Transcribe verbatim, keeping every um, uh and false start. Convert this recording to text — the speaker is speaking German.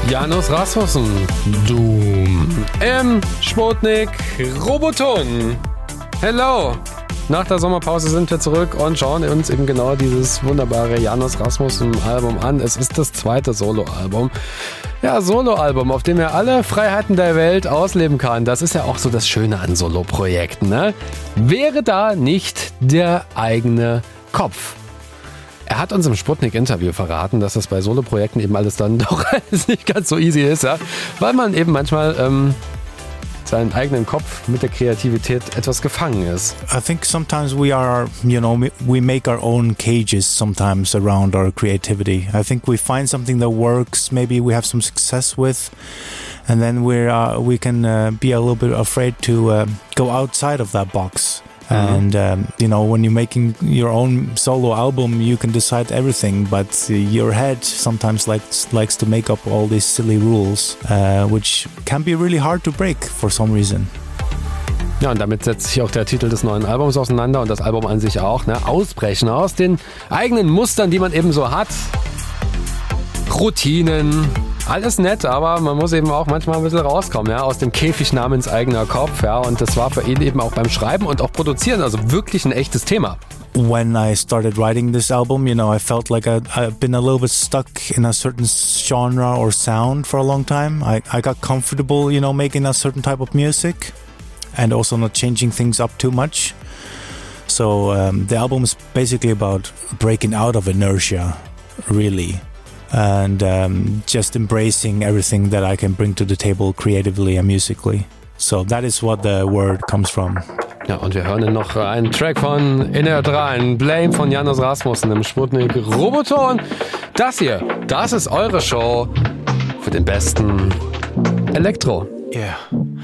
Janus Rasmussen, Doom, im Sputnik Roboton. Hello! Nach der Sommerpause sind wir zurück und schauen uns eben genau dieses wunderbare Janus Rasmussen-Album an. Es ist das zweite Soloalbum. Ja, Soloalbum, auf dem er alle Freiheiten der Welt ausleben kann. Das ist ja auch so das Schöne an Soloprojekten, ne? Wäre da nicht der eigene Kopf? Er hat uns im Sputnik-Interview verraten, dass das bei Soloprojekten eben alles dann doch alles nicht ganz so easy ist, ja? Weil man eben manchmal ähm, seinen eigenen Kopf mit der Kreativität etwas gefangen ist. I think sometimes we are, you know, we make our own cages sometimes around our creativity. I think we find something that works, maybe we have some success with, and then we're uh, we can uh, be a little bit afraid to uh, go outside of that box. And, um, you know, when you're making your own solo album, you can decide everything, but uh, your head sometimes likes, likes to make up all these silly rules, uh, which can be really hard to break for some reason. Ja, und damit setzt sich auch der Titel des neuen Albums auseinander und das Album an sich auch, ne? Ausbrechen aus den eigenen Mustern, die man eben so hat. Routinen. Alles nett, aber man muss eben auch manchmal ein bisschen rauskommen, ja, aus dem Käfig namens eigener Kopf, ja, und das war für ihn eben auch beim Schreiben und auch Produzieren, also wirklich ein echtes Thema. When I started writing this album, you know, I felt like I, I've been a little bit stuck in a certain genre or sound for a long time. I, I got comfortable, you know, making a certain type of music and also not changing things up too much. So um, the album is basically about breaking out of inertia, really. And um, just embracing everything that I can bring to the table creatively and musically. So that is what the word comes from. Ja, und wir hören noch einen Track von In R drei, Blame von Janus Rasmussen im Sputnik Roboton. Das hier, das ist eure Show für den besten Elektro. Yeah.